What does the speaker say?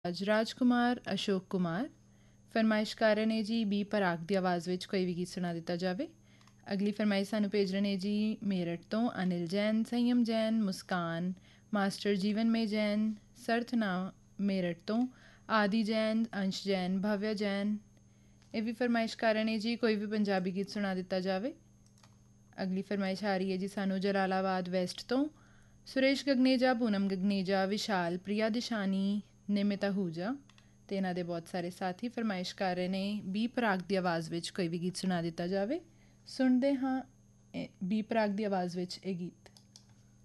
ਅੱਜ ਰਾਜਕੁਮਾਰ ਅਸ਼ੋਕ ਕੁਮਾਰ ਫਰਮਾਇਸ਼ ਕਰ ਰਹੇ ਨੇ ਜੀ ਬੀ ਪਰਾਗ ਦੀ ਆਵਾਜ਼ ਵਿੱਚ ਕੋਈ ਵੀ ਗੀਤ ਸੁਣਾ ਦਿੱਤਾ ਜਾਵੇ। ਅਗਲੀ ਫਰਮਾਇਸ਼ ਸਾਨੂੰ ਭੇਜ ਰਹੇ ਨੇ ਜੀ ਮੇਰਠ ਤੋਂ ਅਨਿਲ ਜੈਨ, ਸੰਯਮ ਜੈਨ, ਮੁਸਕਾਨ, ਮਾਸਟਰ ਜੀਵਨਮੇ ਜੈਨ, ਸਰਥਨਾ ਮੇਰਠ ਤੋਂ ਆਦਿ ਜੈਨ, ਅੰਸ਼ ਜੈਨ, ਭਵਿਆ ਜੈਨ। ਇਹ ਵੀ ਫਰਮਾਇਸ਼ ਕਰ ਰਹੇ ਨੇ ਜੀ ਕੋਈ ਵੀ ਪੰਜਾਬੀ ਗੀਤ ਸੁਣਾ ਦਿੱਤਾ ਜਾਵੇ। ਅਗਲੀ ਫਰਮਾਇਸ਼ ਆ ਰਹੀ ਹੈ ਜੀ ਸਾਨੂੰ ਜਲਾਲਾਬਾਦ ਵੈਸਟ ਤੋਂ ਸੁਰੇਸ਼ ਗਗਨੇਜਾ, ਪੂਨਮ ਗਗਨੇਜਾ, ਵਿਸ਼ਾਲ, ਪ੍ਰਿਆ ਦਿਸ਼ਾਨੀ, ਨਿਮਿਤ आहूजा ਅਤੇ ਇਹਨਾਂ ਦੇ ਬਹੁਤ ਸਾਰੇ ਸਾਥੀ ਫਰਮਾਇਸ਼ ਕਰ ਰਹੇ ਨੇ ਬੀ ਪਰਾਗ ਦੀ ਆਵਾਜ਼ ਵਿੱਚ ਕੋਈ ਵੀ ਗੀਤ ਸੁਣਾ ਦਿੱਤਾ ਜਾਵੇ। ਸੁਣਦੇ ਹਾਂ ਬੀ ਪਰਾਗ ਦੀ ਆਵਾਜ਼ ਵਿੱਚ ਇਹ ਗੀਤ।